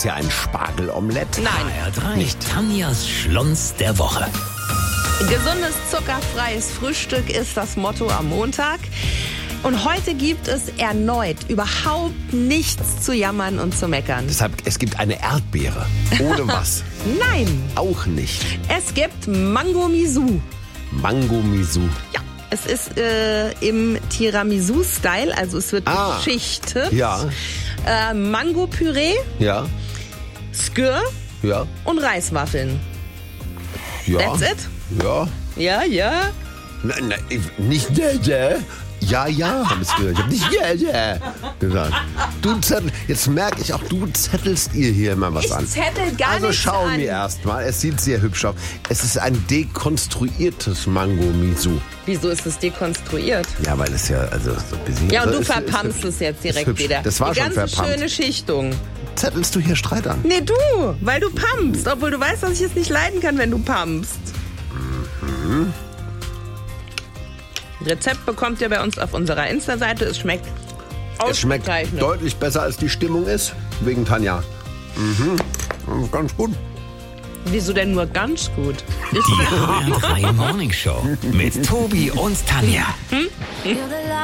es ja ein Spargelomelett? Nein. HR3. Nicht Tanjas Schlons der Woche. Gesundes, zuckerfreies Frühstück ist das Motto am Montag. Und heute gibt es erneut überhaupt nichts zu jammern und zu meckern. Deshalb, es gibt eine Erdbeere. Ohne was? Nein, Auch nicht. es gibt Mango Misu. Mango Misu. Ja, es ist im Tiramisu-Style, also es wird beschichtet. Ja, Mango-Püree, ja, Skür ja, und Reiswaffeln. ja. That's it? Ja. Ja, ja. Nein, nicht der. Ja, habe ich gehört. Ich habe nicht gesagt. Jetzt merke ich auch, du zettelst ihr hier immer was an. Ich zettel gar Also nichts schauen an. wir erst mal. Es sieht sehr hübsch aus. Es ist ein dekonstruiertes Mango Misu. Wieso ist es dekonstruiert? Ja, weil es ja also so ein bisschen... Ja, und also du ist verpampst hübsch. es jetzt Ist direkt hübsch. wieder. Das war Die schon ganze verpampt. schöne Schichtung. Zettelst du hier Streit an? Nee, du, weil du pumpst, obwohl du weißt, dass ich es nicht leiden kann, wenn du pumpst. Rezept bekommt ihr bei uns auf unserer Insta-Seite. Es schmeckt Es schmeckt ausgezeichnet. deutlich besser, als die Stimmung ist. Wegen Tanja. Ganz gut. Wieso denn nur ganz gut? Die HR3 Morning Show mit Tobi und Tanja.